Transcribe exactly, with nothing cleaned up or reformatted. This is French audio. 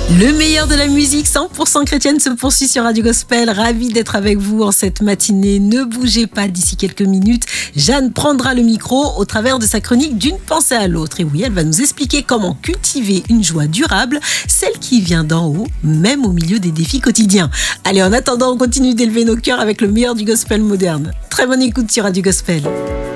Le meilleur de la musique cent pour cent chrétienne se poursuit sur Radio Gospel. Ravi d'être avec vous en cette matinée. Ne bougez pas, d'ici quelques minutes, Jeanne prendra le micro au travers de sa chronique d'une pensée à l'autre. Et oui, elle va nous expliquer comment cultiver une joie durable, celle qui vient d'en haut, même au milieu des défis quotidiens. Allez, en attendant, on continue d'élever nos cœurs avec le meilleur du gospel moderne. Très bonne écoute sur Radio Gospel.